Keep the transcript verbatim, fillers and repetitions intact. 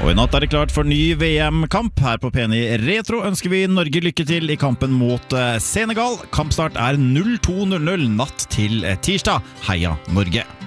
Og i natt er det klart for ny V M-kamp. Her på P N I Retro ønsker vi Norge lykke til i kampen mot Senegal. Kampstart er null to null null natt til tirsdag. Heia Norge!